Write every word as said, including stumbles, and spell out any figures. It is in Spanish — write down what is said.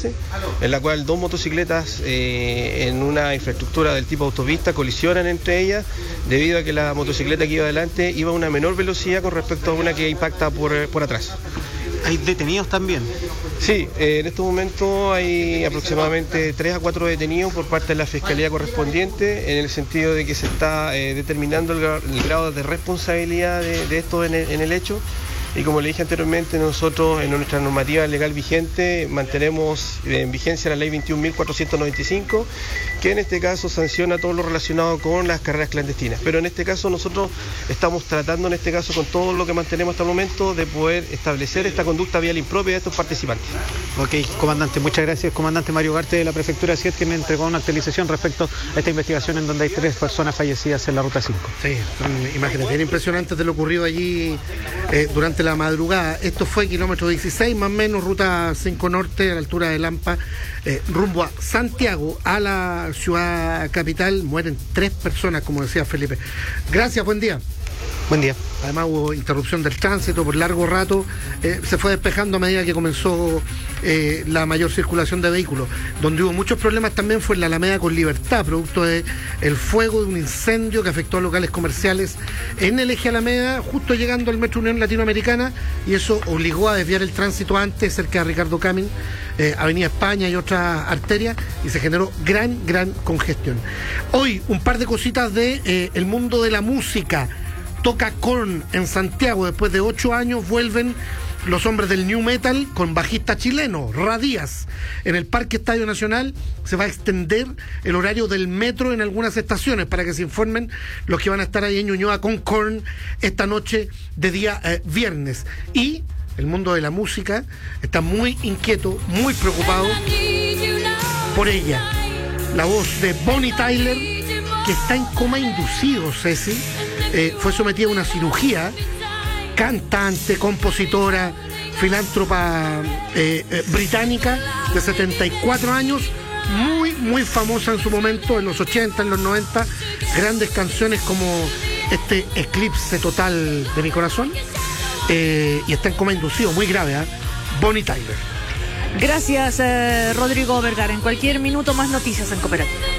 Conce, en la cual dos motocicletas eh, en una infraestructura del tipo autopista colisionan entre ellas, debido a que la motocicleta que iba adelante iba a una menor velocidad con respecto a una que impacta por, por atrás. ¿Hay detenidos también? Sí, eh, en estos momentos hay aproximadamente tres a cuatro detenidos por parte de la Fiscalía correspondiente, en el sentido de que se está eh, determinando el, gra el grado de responsabilidad de, de esto en el, en el hecho. Y como le dije anteriormente, nosotros en nuestra normativa legal vigente mantenemos en vigencia la ley veintiún mil cuatrocientos noventa y cinco, que en este caso sanciona todo lo relacionado con las carreras clandestinas. Pero en este caso nosotros estamos tratando, en este caso con todo lo que mantenemos hasta el momento, de poder establecer esta conducta vial impropia de estos participantes. Ok, comandante, muchas gracias. Comandante Mario Ugarte de la Prefectura siete, que me entregó una actualización respecto a esta investigación en donde hay tres personas fallecidas en la Ruta cinco. Sí, son imágenes bien impresionantes de lo ocurrido allí eh, durante la madrugada. Esto fue kilómetro dieciséis, más o menos, ruta cinco norte, a la altura de Lampa, eh, rumbo a Santiago, a la ciudad capital. Mueren tres personas, como decía Felipe. Gracias, buen día. Buen día. Además hubo interrupción del tránsito por largo rato, eh, se fue despejando a medida que comenzó eh, la mayor circulación de vehículos. Donde hubo muchos problemas también fue en la Alameda con Libertad, producto de el fuego de un incendio que afectó a locales comerciales en el eje Alameda, justo llegando al Metro Unión Latinoamericana, y eso obligó a desviar el tránsito antes, cerca de Ricardo Camin, eh, Avenida España y otras arterias, y se generó gran, gran congestión. Hoy, un par de cositas de eh, el mundo de la música. Toca Korn en Santiago, después de ocho años vuelven los hombres del New Metal con bajista chileno, Ra Díaz. En el Parque Estadio Nacional se va a extender el horario del metro en algunas estaciones para que se informen los que van a estar ahí en Ñuñoa con Korn esta noche de día eh, viernes. Y el mundo de la música está muy inquieto, muy preocupado por ella. La voz de Bonnie Tyler, que está en coma inducido, Ceci. Eh, fue sometida a una cirugía, cantante, compositora, filántropa eh, eh, británica de setenta y cuatro años, muy, muy famosa en su momento, en los ochenta, en los noventa, grandes canciones como este Eclipse Total de mi corazón, eh, y está en coma inducido, muy grave, ¿eh? Bonnie Tyler. Gracias, eh, Rodrigo Vergara. En cualquier minuto más noticias en Cooperativa.